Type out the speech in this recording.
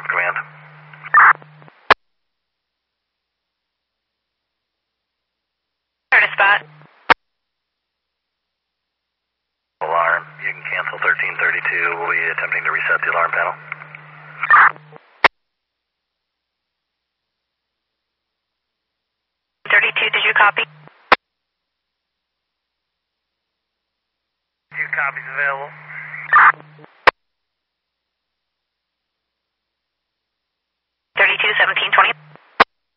Command. Turn a spot. Alarm. You can cancel 1332. We'll be attempting to reset the alarm panel. Did you copy? 2 copies available.